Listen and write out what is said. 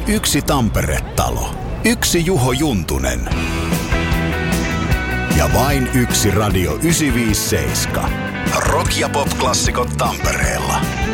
yksi Tampere-talo, yksi Juho Juntunen ja vain yksi Radio 957. Rock- ja pop-klassikot Tampereella.